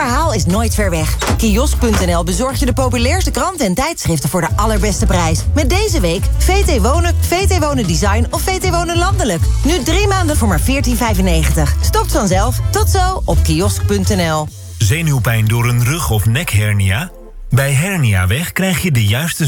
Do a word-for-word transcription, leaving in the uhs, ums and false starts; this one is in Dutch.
verhaal is nooit ver weg. Kiosk punt n l bezorgt je de populairste kranten en tijdschriften voor de allerbeste prijs. Met deze week V T Wonen, V T Wonen Design of V T Wonen Landelijk. Nu drie maanden voor maar veertien vijfennegentig. Stopt vanzelf. Tot zo op kiosk punt n l. Zenuwpijn door een rug- of nekhernia? Bij Herniaweg krijg je de juiste